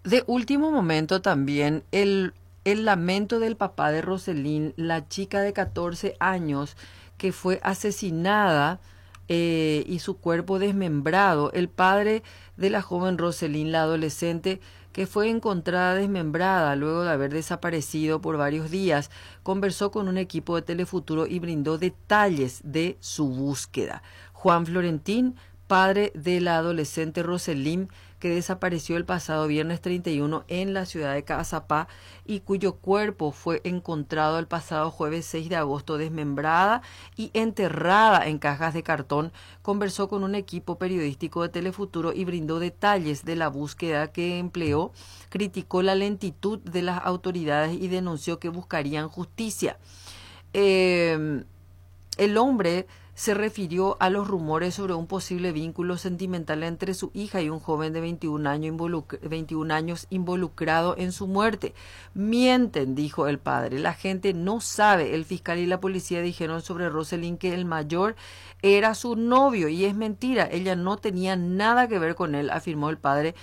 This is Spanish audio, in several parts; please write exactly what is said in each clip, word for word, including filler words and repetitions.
De último momento también el, el lamento del papá de Roselyn, la chica de catorce años que fue asesinada eh, y su cuerpo desmembrado. El padre de la joven Roselyn, la adolescente que fue encontrada desmembrada luego de haber desaparecido por varios días, conversó con un equipo de Telefuturo y brindó detalles de su búsqueda. Juan Florentín, padre de la adolescente Roselyn, que desapareció el pasado viernes treinta y uno en la ciudad de Caazapá y cuyo cuerpo fue encontrado el pasado jueves seis de agosto desmembrada y enterrada en cajas de cartón, conversó con un equipo periodístico de Telefuturo y brindó detalles de la búsqueda que empleó, criticó la lentitud de las autoridades y denunció que buscarían justicia. Eh, el hombre se refirió a los rumores sobre un posible vínculo sentimental entre su hija y un joven de veintiún años, involucr veintiún años involucrado en su muerte. Mienten, dijo el padre. La gente no sabe. El fiscal y la policía dijeron sobre Roselyn que el mayor era su novio y es mentira. Ella no tenía nada que ver con él, afirmó el padre,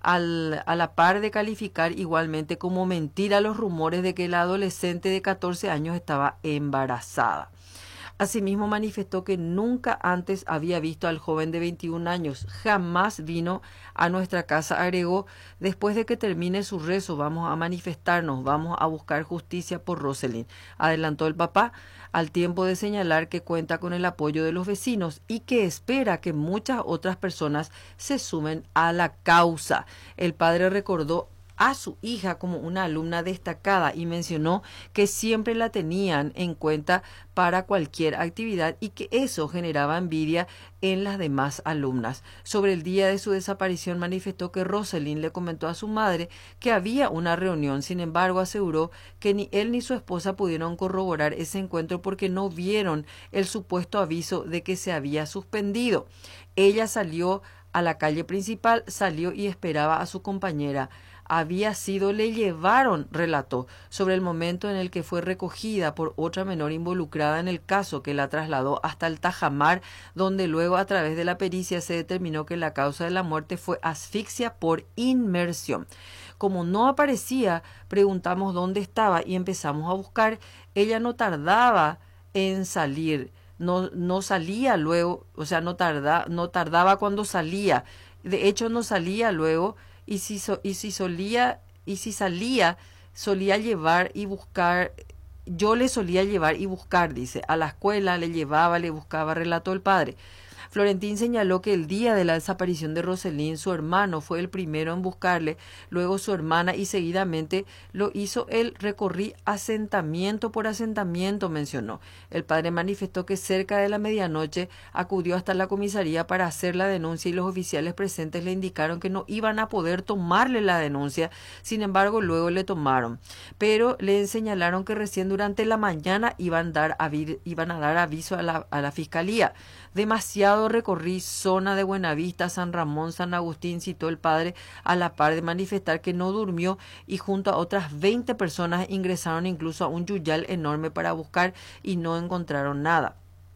al, a la par de calificar igualmente como mentira los rumores de que la adolescente de catorce años estaba embarazada. Asimismo manifestó que nunca antes había visto al joven de veintiún años, jamás vino a nuestra casa, agregó. Después de que termine su rezo vamos a manifestarnos, vamos a buscar justicia por Roselyn, adelantó el papá, al tiempo de señalar que cuenta con el apoyo de los vecinos y que espera que muchas otras personas se sumen a la causa. El padre recordó a su hija como una alumna destacada y mencionó que siempre la tenían en cuenta para cualquier actividad y que eso generaba envidia en las demás alumnas. Sobre el día de su desaparición manifestó que Roselyn le comentó a su madre que había una reunión, sin embargo aseguró que ni él ni su esposa pudieron corroborar ese encuentro porque no vieron el supuesto aviso de que se había suspendido. Ella salió a la calle principal, salió y esperaba a su compañera. Había sido, le llevaron, relató, sobre el momento en el que fue recogida por otra menor involucrada en el caso que la trasladó hasta el Tajamar, donde luego a través de la pericia se determinó que la causa de la muerte fue asfixia por inmersión. Como no aparecía, preguntamos dónde estaba y empezamos a buscar. Ella no tardaba en salir, no, no salía luego, o sea, no, tarda, no tardaba cuando salía, de hecho no salía luego. Y si, so, y si solía, y si salía, solía llevar y buscar, yo le solía llevar y buscar, dice, a la escuela le llevaba, le buscaba, relató el padre. Florentín señaló que el día de la desaparición de Roselyn, su hermano fue el primero en buscarle, luego su hermana y seguidamente lo hizo él. Recorrí asentamiento por asentamiento, mencionó. El padre manifestó que cerca de la medianoche acudió hasta la comisaría para hacer la denuncia y los oficiales presentes le indicaron que no iban a poder tomarle la denuncia, sin embargo luego le tomaron, pero le señalaron que recién durante la mañana iban, dar avi- iban a dar aviso a la, a la fiscalía. Demasiado recorrí zona de Buenavista, San Ramón, San Agustín, citó el padre, a la par de manifestar que no durmió y junto a otras veinte personas ingresaron incluso a un yuyal enorme para buscar y no encontraron nada.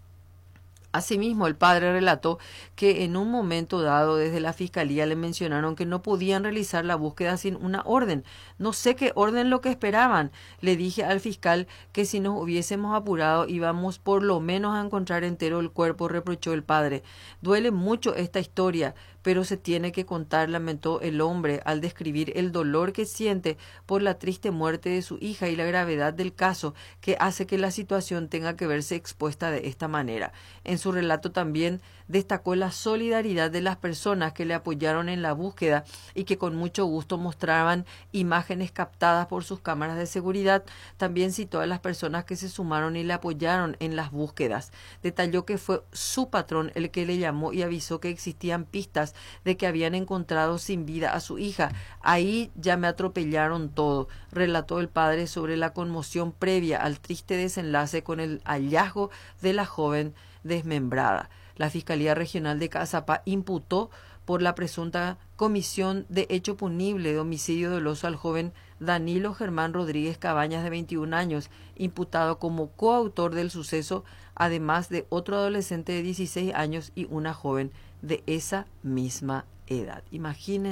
Asimismo, el padre relató que en un momento dado desde la fiscalía le mencionaron que no podían realizar la búsqueda sin una orden. No sé qué orden lo que esperaban. Le dije al fiscal que si nos hubiésemos apurado íbamos por lo menos a encontrar entero el cuerpo, reprochó el padre. Duele mucho esta historia, pero se tiene que contar, lamentó el hombre al describir el dolor que siente por la triste muerte de su hija y la gravedad del caso que hace que la situación tenga que verse expuesta de esta manera. En su relato también destacó la solidaridad de las personas que le apoyaron en la búsqueda y que con mucho gusto mostraban imágenes captadas por sus cámaras de seguridad. También citó a las personas que se sumaron y le apoyaron en las búsquedas. Detalló que fue su patrón el que le llamó y avisó que existían pistas de que habían encontrado sin vida a su hija. Ahí ya me atropellaron todo, relató el padre sobre la conmoción previa al triste desenlace con el hallazgo de la joven desmembrada. La Fiscalía Regional de Caazapá imputó por la presunta comisión de hecho punible de homicidio doloso al joven Danilo Germán Rodríguez Cabañas, de veintiún años, imputado como coautor del suceso, además de otro adolescente de dieciséis años y una joven de esa misma edad. Imagínense.